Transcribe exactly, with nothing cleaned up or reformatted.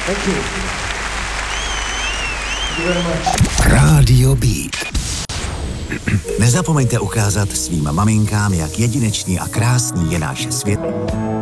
Thank you. Thank you very much. Rádio Beat. Nezapomeňte ukázat svým maminkám, jak jedinečný a krásný je náš svět.